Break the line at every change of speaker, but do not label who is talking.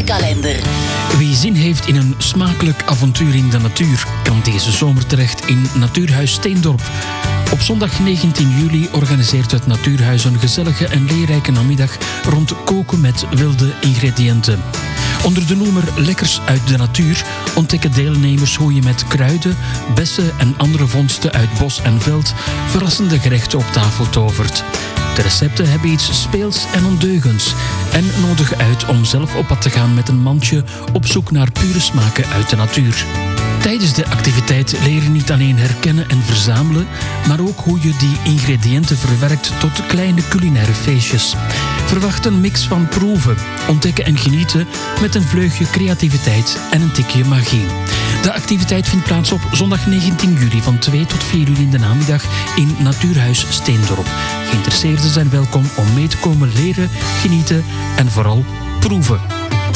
adventkalender.
Wie zin heeft in een smakelijk avontuur in de natuur, kan deze zomer terecht in Natuurhuis Steendorp. Op zondag 19 juli organiseert het Natuurhuis een gezellige en leerrijke namiddag rond koken met wilde ingrediënten. Onder de noemer Lekkers uit de natuur ontdekken deelnemers hoe je met kruiden, bessen en andere vondsten uit bos en veld verrassende gerechten op tafel tovert. De recepten hebben iets speels en ondeugends en nodigen uit om zelf op pad te gaan met een mandje op zoek naar pure smaken uit de natuur. Tijdens de activiteit leer je niet alleen herkennen en verzamelen, maar ook hoe je die ingrediënten verwerkt tot kleine culinaire feestjes. Verwacht een mix van proeven, ontdekken en genieten met een vleugje creativiteit en een tikje magie. De activiteit vindt plaats op zondag 19 juli van 2 tot 4 uur in de namiddag in Natuurhuis Steendorp. Geïnteresseerden zijn welkom om mee te komen leren, genieten en vooral proeven.